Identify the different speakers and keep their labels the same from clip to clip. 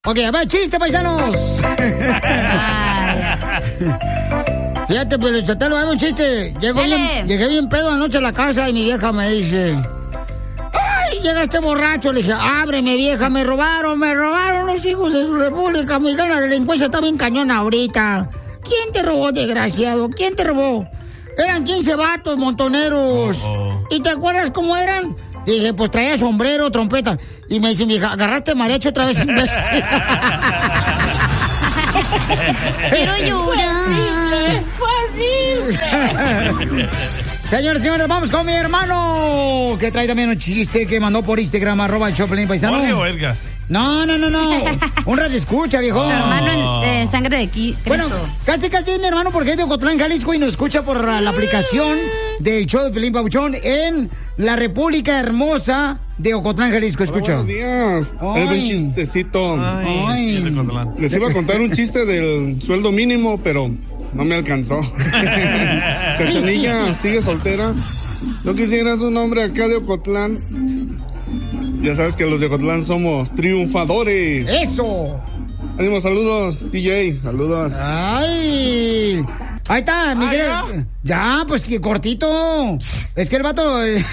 Speaker 1: Ok, a ver, chiste, paisanos. Fíjate, pues, Chotelo, hay un chiste. Llegué bien pedo anoche a la casa y mi vieja me dice... ¡Ay, llega este borracho! Le dije, ábreme, vieja, me robaron los hijos de su República Mexicana. La delincuencia está bien cañona ahorita. ¿Quién te robó, desgraciado? ¿Quién te robó? Eran 15 vatos montoneros. ¿Y te acuerdas cómo eran? Dije, pues traía sombrero, trompeta. Y me dice, vieja, agarraste mariachi otra vez, imbécil.
Speaker 2: Quiero llorar.
Speaker 1: Fue Señores, señores, vamos con mi hermano, que trae también un chiste que mandó por Instagram, @Choplin Paisano.
Speaker 3: ¿Jorge o Edgar?
Speaker 1: No. Un radio escucha, viejo.
Speaker 2: Tu hermano en sangre de Cristo.
Speaker 1: Bueno, casi es mi hermano porque es de Ocotlán, Jalisco y nos escucha por la aplicación del show de Pelín Pabuchón en la República Hermosa de Ocotlán, Jalisco. Escucha.
Speaker 4: Buenos días. Es un chistecito. Les iba a contar un chiste del sueldo mínimo, pero no me alcanzó. Cachanilla sigue soltera. ¿No quisieras un hombre acá de Ocotlán? Ya sabes que los de Ocotlán somos triunfadores.
Speaker 1: ¡Eso!
Speaker 4: Ánimo, saludos, DJ, saludos.
Speaker 1: ¡Ay! Ahí está, Miguel. Ya, pues que cortito. Es que el vato...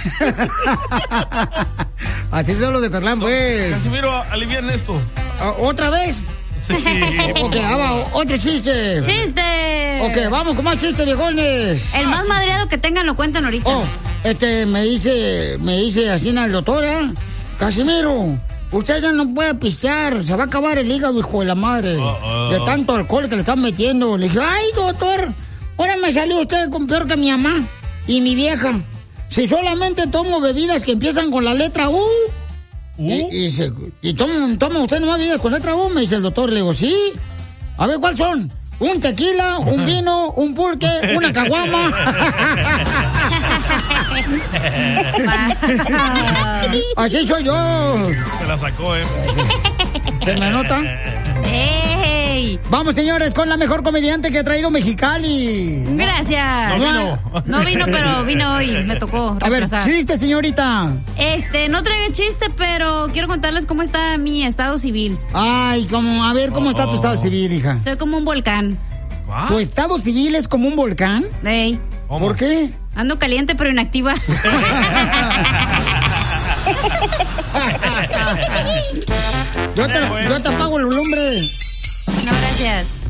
Speaker 1: Así son los de Ocotlán, pues.
Speaker 3: Casimiro, alivian esto.
Speaker 1: ¿Otra vez?
Speaker 3: Sí.
Speaker 1: Ok, vamos, otro chiste.
Speaker 2: ¡Chiste!
Speaker 1: Ok, vamos con más chistes, viejones.
Speaker 2: El más madreado que tengan lo cuentan ahorita.
Speaker 1: Me dice así el doctor, Casimiro, usted ya no puede pistear, se va a acabar el hígado, hijo de la madre, de tanto alcohol que le están metiendo. Le dije, ay, doctor, ahora me salió usted con peor que mi mamá y mi vieja. Si solamente tomo bebidas que empiezan con la letra U. ¿Y toma usted nomás bebidas con letra U? Me dice el doctor. Le digo, sí. A ver, ¿cuáles son? Un tequila, un vino, un pulque, una caguama. Así soy yo.
Speaker 3: Se la sacó,
Speaker 1: ¿Se me nota?
Speaker 2: ¡Ey!
Speaker 1: Vamos, señores, con la mejor comediante que ha traído Mexicali.
Speaker 2: Gracias. No vino, pero vino hoy. Me tocó reemplazar.
Speaker 1: A ver, chiste, señorita.
Speaker 2: No traigo chiste, pero quiero contarles cómo está mi estado civil.
Speaker 1: Ay, a ver, ¿cómo está tu estado civil, hija?
Speaker 2: Soy como un volcán.
Speaker 1: ¿Tu estado civil es como un volcán?
Speaker 2: Ey.
Speaker 1: ¿Por qué?
Speaker 2: Ando caliente, pero inactiva.
Speaker 1: Yo te apago el lumbre.
Speaker 2: No, gracias.